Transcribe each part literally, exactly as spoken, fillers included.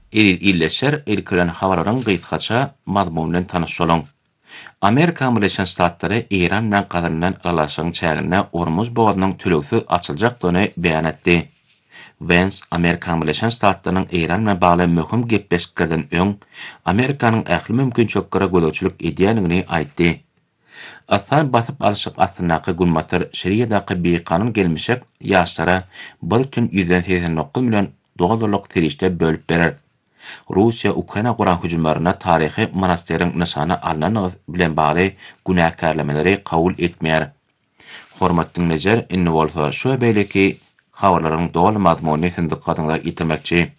illeşer ilkilen habarlaryň gytgaça mazmunyny tanışyalım. Amerika Birleşik Ştatları İran bilen gazalynyň aralaşygyň çägine Hormuz bogazynyň töleksi açyljakdygyny beýan etdi. Vance, Amerika Birleşik Ştatlarynyň İran bilen bagly möhüm gepleşiklerden öň Amerikanyň ähli mümkinçiliklere gödäçilik edýändigini aýtdy. Asal basyp alyşyk aslyndaky gulmatyr Şeriýadaky beýkanyn gelmişek ýaşlara bir tün ýüzden seksen dokuz million dolarlyk terişde bölüp berer. Russiýa Ukraina guran hüjumlaryna taryhy monasteriň nyşany alnanyňyz bilen bagly günäkärlemeleri kabul etmeýär. Hormatly dinleyijiler, inni bolsa şu beýleki habarlaryň dogry mazmuny siz dikkatiňize ýetirmekçi.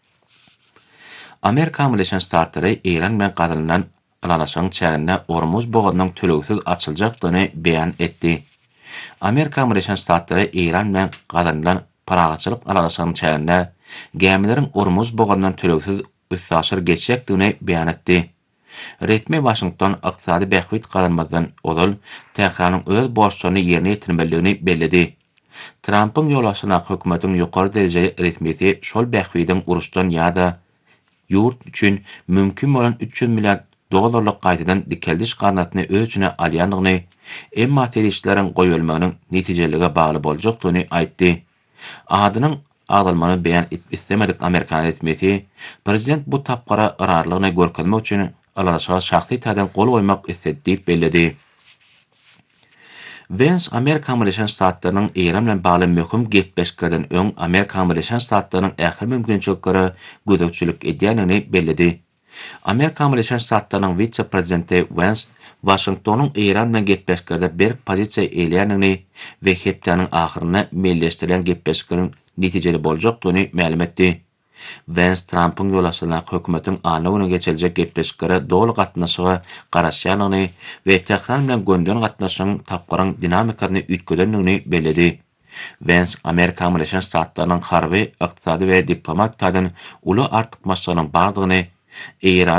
Amerika Birleşik Ştatları İran bilen gazalynyň aralaşygyň çägine Hormuz bogazynyň töleksiz açyljakdygyny beýan etdi. Amerika Birleşik Ştatları İran bilen gazalynyň paragaçylyk aralaşygyň çägine gemileriň Hormuz bogazynyň töleksiz üstaşyr geçekdigini beýan etdi. Resmi Washington ykdysady bähwit galanmazdan ozal Tehranyň öz borçlaryny ýerine ýetirmeligini bellidi. Trumpyň ýolaşyna hökümetiň ýokary derejeli resmisi şol bähwidiň uruşdan ýa-da ýurt üçin mümkin bolan üç yüz milliard dolarlyk gaýtadan dikeldiş garnatyny öz üçine alýandygyny, emma terişleriň goýulmagynyň netijelige bagly boljakdygyny aýtdy. Adynyň agdalmany beýan etmedik Amerikan resmisi, prezident bu tapgara yrarlygyny görkezmek üçin aralaşyga şahsy taýdan gol goýmak istedi diýip bellidi. Vance, Amerika Birleşik Ştatlarynyň İran bilen bagly möhüm gepleşiklerden öň Amerika Birleşik Ştatlarynyň ähli mümkinçiliklere gödäçilik edýändigini bellidi. Amerika Birleşik Ştatlarynyň vitse-prezidenti Vance, Washingtonyň İran bilen gepleşiklerde berk pozisiýa elýändigini we hepdeniň ahyryna melleşdirilen gepleşikleriň netijeli boljakdygyny ma'lum etdi. Vance, Trumpyň ýolaşyna hökümetiň anygyny geçiljek gepleşiklere dogry gatnaşygy garaşýanyny we Tehran bilen gönderen gatnaşygyň tapgaryň dinamikasyny üýtgedendigini bellidi. Vance, Amerika Birleşik Ştatlarynyň harby, ykdysady we diplomat taýdan uly artykmaçlarynyň bardygyny İran